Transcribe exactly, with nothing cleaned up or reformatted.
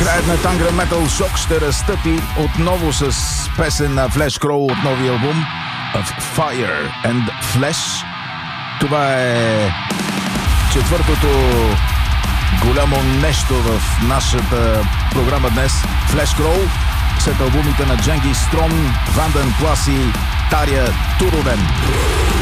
играят на Tangren Metal Shock, ще разтъпи отново с песен на Flesh Crow от новия албум of Fire and Flesh. Това е четвъртото голямо нещо в нашата програма днес. Flesh Crow след албумите на Дженгис Стром, Ванден Плас и Таря Турунен.